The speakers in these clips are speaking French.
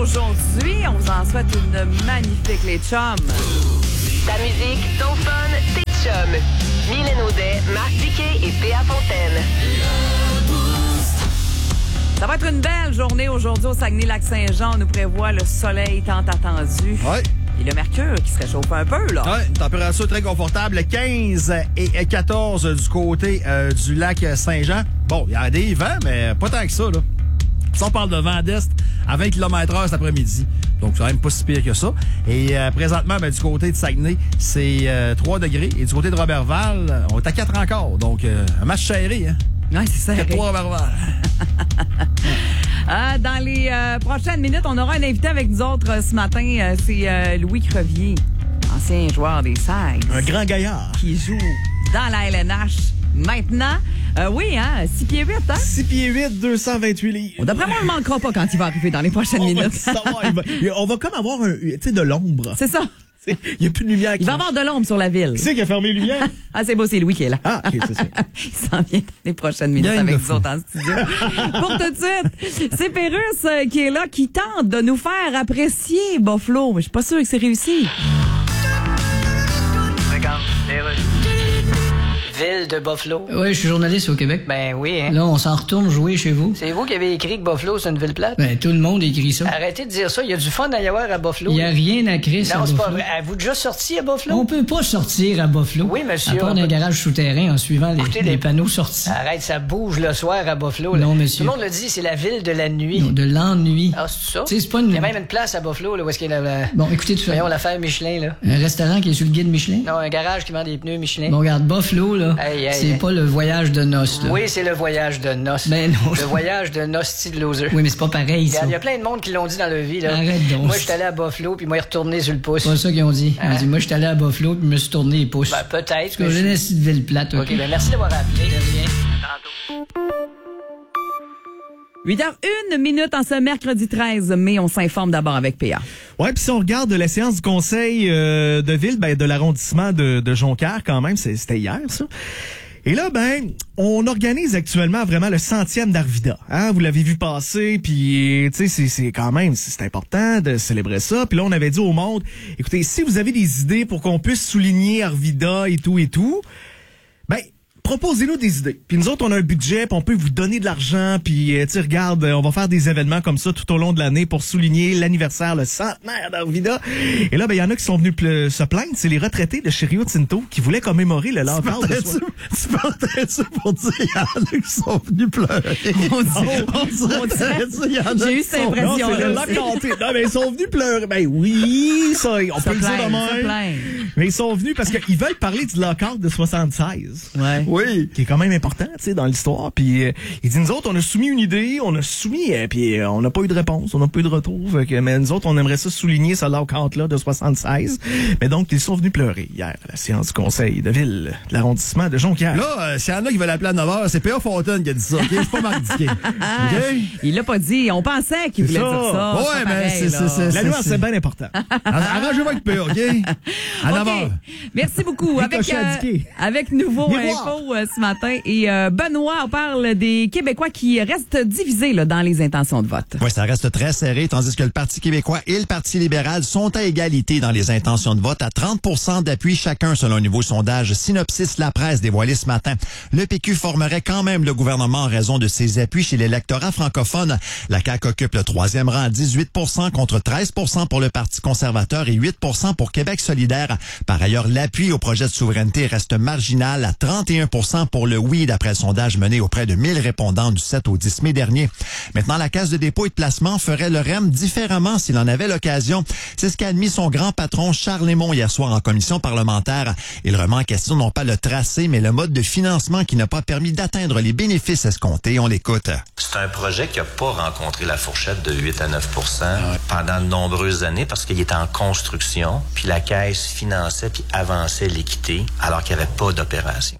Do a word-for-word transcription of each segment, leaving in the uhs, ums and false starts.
aujourd'hui. On vous en souhaite une magnifique, les chums. Ta musique, ton fun, tes chums. Mylène Audet, Marc Diquet et P A Fontaine. Ça va être une belle journée aujourd'hui au Saguenay-Lac-Saint-Jean. On nous prévoit le soleil tant attendu. Ouais. Et le mercure qui se réchauffe un peu, là. Ouais, une température très confortable. quinze et quatorze du côté euh, du lac Saint-Jean. Bon, il y a des vents, mais pas tant que ça, là. Si on parle de vent d'est à vingt kilomètres heure cet après-midi. Donc, c'est quand même pas si pire que ça. Et euh, présentement, ben, du côté de Saguenay, c'est euh, trois degrés. Et du côté de Robertval, on est à quatre encore. Donc, euh, un match serré, hein? Oui, c'est ça. quatre trois Robertval. Ah, dans les euh, prochaines minutes, on aura un invité avec nous autres euh, ce matin. Euh, c'est euh, Louis Crevier, ancien joueur des Sags. Un grand gaillard. Qui joue dans la L N H maintenant. Euh, oui, hein? six pieds huit, hein? six pieds huit, deux cent vingt-huit livres. D'après moi, on ne manquera pas quand il va arriver dans les prochaines on minutes. Va savoir, il va, on va comme avoir un, tu sais, de l'ombre. C'est ça. Il n'y a plus de lumière. Il va y avoir de l'ombre sur la ville. Qui c'est qui a fermé les lumières? Ah, c'est beau, c'est Louis qui est là. Ah, OK, c'est ça. Il s'en vient dans les prochaines minutes Bien avec de nous fou. autres en studio. Pour tout de suite, c'est Pérusse euh, qui est là, qui tente de nous faire apprécier Buffalo. Mais je suis pas sûre que c'est réussi. Regarde, les Russes. Ville de Buffalo. Oui, je suis journaliste au Québec. Ben oui, hein. Là, on s'en retourne jouer chez vous. C'est vous qui avez écrit que Buffalo, c'est une ville plate? Ben, tout le monde écrit ça. Arrêtez de dire ça. Il y a du fun à y avoir à Buffalo. Il n'y a rien à créer à Non, c'est pas Buffalo. vrai. Avez-vous déjà sorti à Buffalo? On peut pas sortir à Buffalo. Oui, monsieur, À part on d'un peut- garage souterrain en suivant les, Écoutez, les les- panneaux sortis. Arrête, ça bouge le soir à Buffalo. Là. Non, monsieur. Tout le monde le dit, c'est la ville de la nuit. Non, de l'ennui. Ah, c'est ça? Tu sais, c'est pas une- Il y a même une place à Buffalo, là, où est-ce qu'il y a la... la- Bon, écoutez, tu fais Voyons, l'affaire Michelin, là. un restaurant qui est sur le guide Michelin. Non, un garage qui vend des pneus Michelin. Bon, regarde, Buffalo, là, Hey, hey, c'est hey. pas le voyage de noces, là. Oui, c'est le voyage de noces. Ben non. Le voyage de Nosti de loser. Oui, mais c'est pas pareil, ça. Regarde, il y a plein de monde qui l'ont dit dans leur vie, là. Arrête donc. Moi, je suis allé à Buffalo, puis moi, il est retourné sur le pouce. C'est pas ça qu'ils ont dit. Ils ont Hein? dit, moi, je suis allé à Buffalo, puis je me suis tourné les pouces. Ben, peut-être. Parce que mais j'ai je- une petite ville plate, OK? OK, ben merci d'avoir appelé. huit heures une minute en ce mercredi treize mai. On s'informe d'abord avec P A. Ouais, puis si on regarde la séance du conseil euh, de ville, ben, de l'arrondissement de, de Jonquière, quand même, c'est- c'était hier, ça. Et là, ben, on organise actuellement vraiment le centième d'Arvida. Hein? Vous l'avez vu passer, puis tu sais, c'est, c'est quand même, c'est important de célébrer ça. Puis là, on avait dit au monde, écoutez, si vous avez des idées pour qu'on puisse souligner Arvida et tout et tout, ben, proposez-nous des idées. Puis nous autres, on a un budget, puis on peut vous donner de l'argent, puis euh, tu sais, regarde, euh, on va faire des événements comme ça tout au long de l'année pour souligner l'anniversaire, le centenaire d'Arvida. Et là, ben, il y en a qui sont venus ple- se plaindre, c'est les retraités de chez Rio Tinto qui voulaient commémorer le lancement de soi. Tu partais-tu pour dire qu'il y en a qui sont venus pleurer? On dit- on dirait ça, il y en a J'ai eu qui cette sont- impression. Non, c'est le là aussi. lac hanté. Non, mais ils sont venus pleurer. Ben oui, ça, on Se peut le dire plaindre, de se même. plaindre. Mais ils sont venus parce qu'ils veulent parler du lockout de soixante-seize. Ouais. Oui. Qui est quand même important, tu sais, dans l'histoire. Puis euh, il dit, nous autres, on a soumis une idée, on a soumis, euh, puis euh, on n'a pas eu de réponse, on n'a pas eu de retour. Fait que, mais nous autres, on aimerait ça souligner ce lockout-là de soixante-seize. Mais donc, ils sont venus pleurer hier à la séance du conseil de ville de l'arrondissement de Jonquière. Là, euh, s'il y en a qui veulent appeler à neuf heures, c'est P A Fontaine qui a dit ça, OK? C'est pas Marc Diquet. OK? Il l'a pas dit. On pensait qu'il voulait ça. dire ça. Ouais, C'est pas mais pareil, c'est- là. c'est- c'est- La nuance, c'est bien important. Arrangez-vous avec P A, OK? À neuf OK. heures. Merci beaucoup. Avec, Ricochet euh, indiqué. avec Nouveau Miroir. Info euh, ce matin. Et euh, Benoît, on parle des Québécois qui restent divisés là, dans les intentions de vote. Oui, ça reste très serré, tandis que le Parti québécois et le Parti libéral sont à égalité dans les intentions de vote, à trente pour cent d'appui chacun, selon un nouveau sondage Synopsis La Presse dévoilé ce matin. Le P Q formerait quand même le gouvernement en raison de ses appuis chez l'électorat francophone. La C A Q occupe le troisième rang à dix-huit pour cent contre treize pour cent pour le Parti conservateur et huit pour cent pour Québec solidaire. Par ailleurs, l'appui au projet de souveraineté reste marginal à trente et un pour cent pour le oui, d'après le sondage mené auprès de mille répondants du sept au dix mai dernier. Maintenant, la Caisse de dépôt et de placement ferait le R E M différemment s'il en avait l'occasion. C'est ce qu'a admis son grand patron Charles Lemont hier soir en commission parlementaire. Il remet en question non pas le tracé, mais le mode de financement qui n'a pas permis d'atteindre les bénéfices escomptés. On l'écoute. C'est un projet qui n'a pas rencontré la fourchette de huit à neuf pour cent pendant de nombreuses années parce qu'il était en construction, puis la Caisse finançait puis avançait l'équité alors qu'il n'y avait pas d'opération. En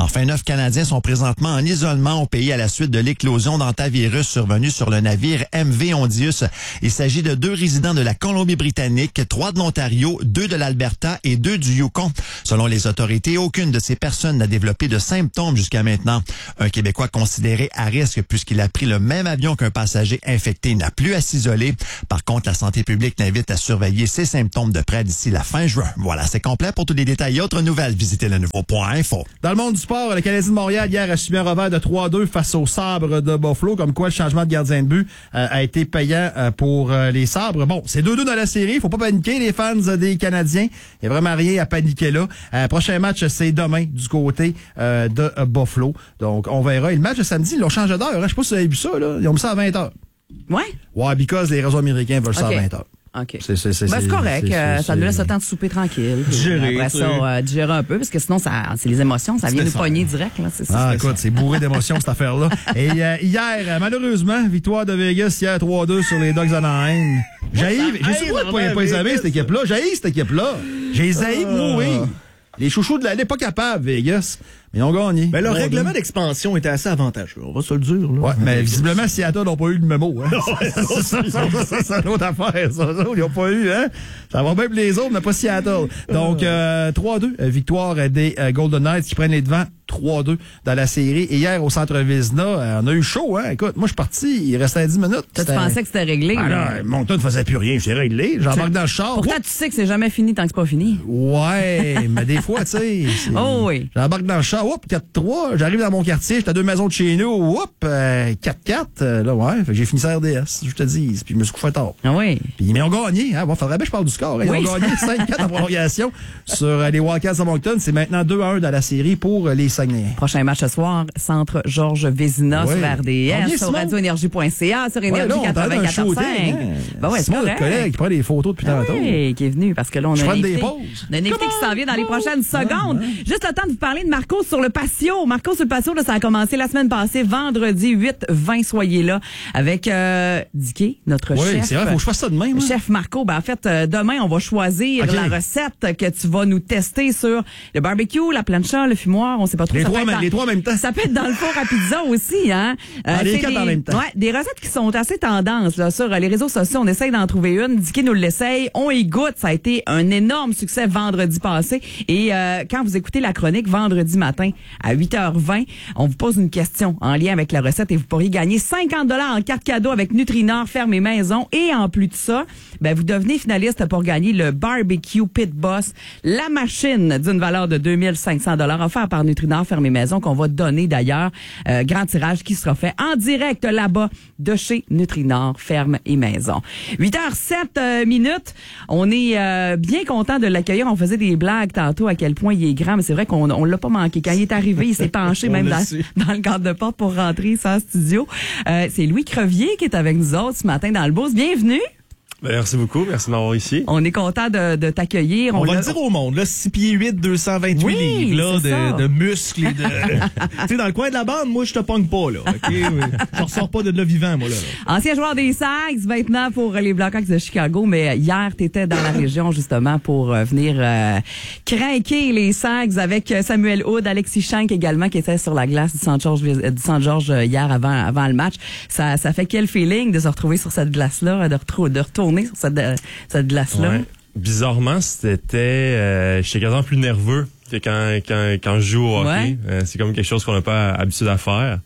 Enfin, neuf Canadiens sont présentement en isolement au pays à la suite de l'éclosion d'hantavirus survenue sur le navire M V Ondius. Il s'agit de deux résidents de la Colombie-Britannique, trois de l'Ontario, deux de l'Alberta et deux du Yukon. Selon les autorités, aucune de ces personnes n'a développé de symptômes jusqu'à maintenant. Un Québécois considéré à risque puisqu'il a pris le même avion qu'un passager infecté n'a plus à s'isoler. Par contre, la santé publique l'invite à surveiller ses symptômes de près d'ici la fin juin. Voilà, c'est complet. Pour tous les détails et autres nouvelles, visitez le nouveau point info. Dans le monde du sport, le Canadien de Montréal hier a subi un revers de trois à deux face aux Sabres de Buffalo, comme quoi le changement de gardien de but euh, a été payant euh, pour euh, les Sabres. Bon, c'est deux deux dans la série. Faut pas paniquer, les fans euh, des Canadiens. Il y a vraiment rien à paniquer là. Euh, prochain match, c'est demain du côté euh, de euh, Buffalo. Donc, on verra. Et le match de samedi, ils l'ont changé d'heure. Hein? Je sais pas si vous avez vu ça. Là. Ils ont mis ça à vingt heures. Ouais? Ouais, because les réseaux américains veulent ça okay. à vingt heures. OK. C'est, c'est, c'est, ben, c'est correct. c'est, euh, c'est, ça nous laisse c'est... le temps de souper tranquille. Digérer, Après ça, euh, digérer un peu, parce que sinon, ça, c'est les émotions. Ça vient nous pogner direct. Là. C'est, c'est, ah, c'est écoute, ça. c'est bourré d'émotions, cette affaire-là. Et euh, hier, malheureusement, victoire de Vegas hier trois à deux sur les Ducks d'Anaheim. J'ai j'ai souvent pas, pas aimé cette équipe-là. J'ai cette équipe-là. J'ai zaï mourir. Les chouchous de l'année, pas capables, Vegas. Mais ils ont gagné. Mais leur bon, règlement donc. d'expansion était assez avantageux, on va se le dire. Là. Ouais, mais visiblement, Seattle n'ont pas eu le mémo. Hein? ça, ça, ça, ça, c'est une autre affaire. Ça. Ils n'ont pas eu. Hein? Ça va même les autres, mais pas Seattle. Donc, euh, trois à deux, victoire des euh, Golden Knights qui prennent les devants. trois à deux dans la série. Et hier, au Centre Vézina, euh, on a eu chaud. Hein? Écoute, moi, je suis parti. Il restait dix minutes. Toi, tu pensais que c'était réglé. Ah, là, mon temps ne faisait plus rien. J'étais réglé. J'embarque dans le char. Pourtant, Oups. tu sais que c'est jamais fini tant que c'est pas fini. Ouais, mais des fois, tu sais. Oh oui. J'embarque dans le char. Oups, quatre trois. J'arrive dans mon quartier. J'étais à deux maisons de chez nous. Oups, euh, quatre quatre. Euh, là, ouais. Fait que j'ai fini ça R D S, je te dis. Puis je me suis couché tard. Ah oui. Puis, mais ils ont gagné. Hein? Bon, faudrait bien que je parle du score. Hein? Ils oui. ont gagné cinq quatre en prolongation sur euh, les Wildcats de Moncton. C'est maintenant deux à un dans la série pour euh, les Saguenayens. Prochain match ce soir, Centre Georges Vézina ouais. sur R D S, Combien, sur radio énergie point c a, sur Énergie ouais, quatre-vingt-quatorze cinq. Hein? Ben ouais, c'est Simon, notre correct. collègue qui prend des photos depuis Ah tantôt. oui, qui est venu parce que là, on Je a un prends des invité, pauses. on a un invité qui s'en vient dans les prochaines secondes. Juste le temps de vous parler de Marco sur le patio. Marco sur le patio, là, ça a commencé la semaine passée, vendredi huit vingt. Soyez là avec euh, Dicky, notre oui, chef. Oui, c'est vrai, faut que je fasse ça demain. Moi. Chef Marco, ben en fait, euh, demain, on va choisir okay. la recette que tu vas nous tester sur le barbecue, la plancha, le fumoir, on sait pas trop. Les, ça trois, peut être dans, les trois en même temps. Ça peut être dans le four à pizza aussi, hein. Euh, ah, les quatre des, en même temps. Ouais, des recettes qui sont assez tendances là, sur les réseaux sociaux. On essaye d'en trouver une. Dicky nous l'essaye. On y goûte. Ça a été un énorme succès vendredi passé. Et euh, quand vous écoutez la chronique vendredi matin à huit heures vingt, on vous pose une question en lien avec la recette et vous pourriez gagner cinquante dollars en carte cadeau avec Nutrinor Ferme et Maison. Et en plus de ça, ben vous devenez finaliste pour gagner le Barbecue Pit Boss, la machine d'une valeur de deux mille cinq cents dollars offert par Nutrinor Ferme et Maison qu'on va donner d'ailleurs. Euh, grand tirage qui sera fait en direct là-bas de chez Nutrinor Ferme et Maison. huit heures sept euh, minutes. On est euh, bien content de l'accueillir. On faisait des blagues tantôt à quel point il est grand, mais c'est vrai qu'on on l'a pas manqué. Quand il est arrivé, il s'est penché même dans, dans le cadre de porte pour rentrer sans studio. Euh, c'est Louis Crevier qui est avec nous autres ce matin dans le Beauce. Bienvenue. Merci beaucoup, merci de m'avoir ici. On est content de, de t'accueire. On, on va l'a... le dire au monde, là, six pieds huit, deux cent vingt-huit oui, livres, là, de, de muscles et de... tu sais, dans le coin de la bande, moi, je te pogne pas, là, OK? Je ressors pas de là vivant, moi, là. là. Ancien joueur des Sags, maintenant pour les Blackhawks de Chicago, mais hier, t'étais dans la région, justement, pour euh, venir euh, craquer les Sags avec Samuel Hood, Alexis Schenk également, qui était sur la glace du Saint-Georges, du Saint-Georges hier avant, avant le match. Ça, ça fait quel feeling de se retrouver sur cette glace-là, de, retrouver, de retourner sur cette... Euh, cette glace-là. Ouais. Bizarrement, c'était... Euh, j'étais quasiment plus nerveux que quand, quand, quand je joue au hockey. Ouais. Euh, c'est comme quelque chose qu'on n'a pas habitude à faire.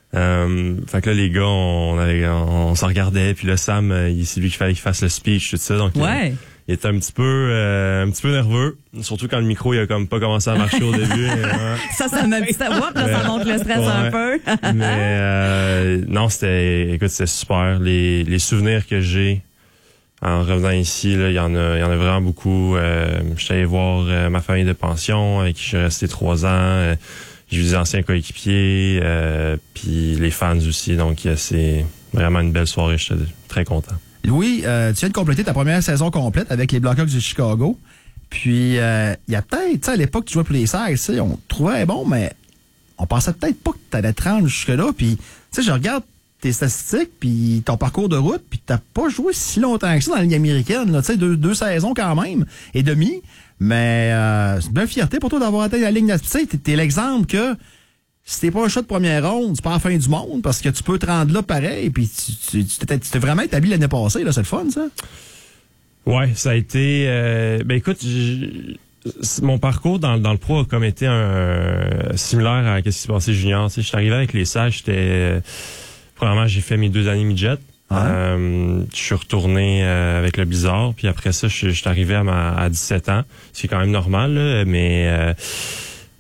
Euh, fait que là, les gars, on, on, on s'en regardait. Puis là, Sam, il, c'est lui qu'il fallait qu'il fasse le speech, tout ça. Donc, ouais. euh, il était un petit peu euh, un petit peu nerveux. Surtout quand le micro, il a comme pas commencé à marcher au début. Ouais. Ça, ça m'a dit ça. Oups, là, ça monte le stress ouais. un peu. Mais euh, non, c'était... Écoute, c'était super. Les, les souvenirs que j'ai en revenant ici, là, il y en a, il y en a vraiment beaucoup. Euh, je suis allé voir euh, ma famille de pension, avec qui je suis resté trois ans. Euh, j'ai vu des anciens coéquipiers, euh, puis les fans aussi. Donc, c'est vraiment une belle soirée. Je suis très content. Louis, euh, tu viens de compléter ta première saison complète avec les Blackhawks de Chicago. Puis, il euh, y a peut-être, tu sais, à l'époque, tu jouais pour les Sags, tu sais, on te trouvait bon, mais on pensait peut-être pas que tu allais te rendre jusque-là. Puis, tu sais, je regarde tes statistiques, puis ton parcours de route, puis t'as pas joué si longtemps que ça dans la Ligue américaine, là, tu sais, deux, deux saisons quand même, et demi, mais euh, c'est une belle fierté pour toi d'avoir atteint la Ligue nationale. Tu sais, t'es l'exemple que si t'es pas un chat de première ronde, c'est pas la fin du monde, parce que tu peux te rendre là pareil, puis tu, tu, tu, t'es, tu t'es vraiment établi l'année passée, là, c'est le fun, ça? Ouais, ça a été... Euh, ben écoute, j', mon parcours dans, dans le pro a comme été un, euh, similaire à ce qui s'est passé junior. Tu sais, je suis arrivé avec les Sages, j'étais... Euh, premièrement, j'ai fait mes deux années midget. Ouais. Euh, je suis retourné euh, avec le Blizzard, puis après ça, je, je suis arrivé à, ma, à dix-sept ans, ce qui est quand même normal, là, mais... Euh,